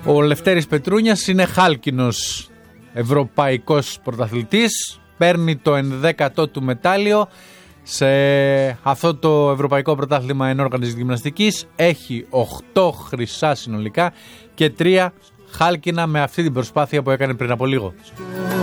Ο Λευτέρης Πετρούνιας είναι χάλκινος ευρωπαϊκός πρωταθλητής. Παίρνει το 11ο του μετάλλιο σε αυτό το ευρωπαϊκό πρωτάθλημα ενόργανης γυμναστικής. Έχει 8 χρυσά συνολικά και 3 χάλκινα με αυτή την προσπάθεια που έκανε πριν από λίγο.